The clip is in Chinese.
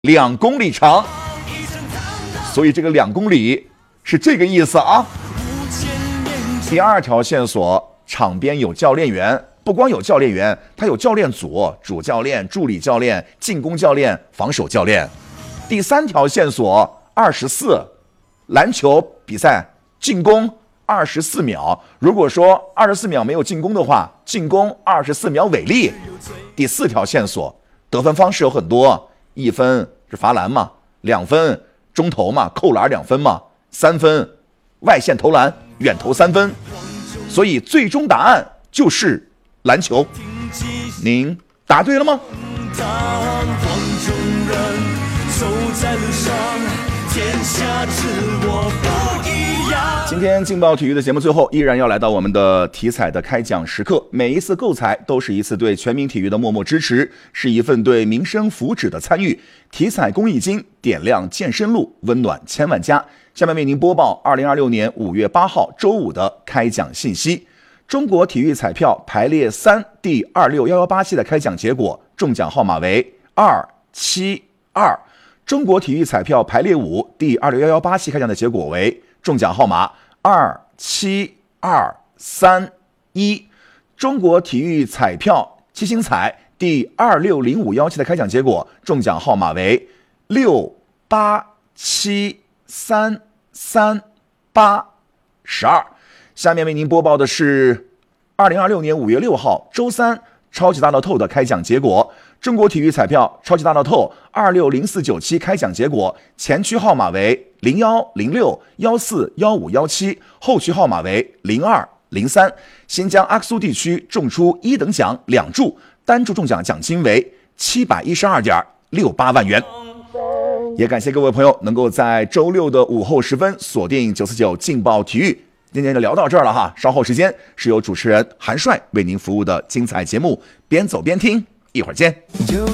2公里长，所以这个2公里是这个意思啊。第2条线索，场边有教练员，不光有教练员，他有教练组、主教练、助理教练、进攻教练、防守教练。第3条线索，24，篮球比赛进攻24秒，如果说24秒没有进攻的话，进攻24秒违例。第4条线索，得分方式有很多，1分是罚篮嘛，2分中投嘛，扣篮2分嘛，3分外线投篮，远投3分。所以最终答案就是篮球。您答对了吗？今天劲爆体育的节目最后依然要来到我们的体彩的开讲时刻，每一次购彩都是一次对全民体育的默默支持，是一份对民生福祉的参与。体彩公益金，点亮健身路，温暖千万家。下面为您播报2026年5月8号周五的开奖信息。中国体育彩票排列3第26118期的开奖结果，中奖号码为272。中国体育彩票排列5第26118期开奖的结果为中奖号码27231。中国体育彩票七星彩第26051期的开奖结果，中奖号码为687338212。下面为您播报的是2026年5月6号周三超级大乐透的开奖结果。中国体育彩票超级大乐透26049期开奖结果，前区号码为0106141517，后区号码为0203。新疆阿克苏地区中出1等奖2注，单注中奖奖金为712.68万元。也感谢各位朋友能够在周六的午后时分锁定949劲爆体育。今天就聊到这儿了哈，稍后时间是由主持人韩帅为您服务的精彩节目，边走边听，一会儿见。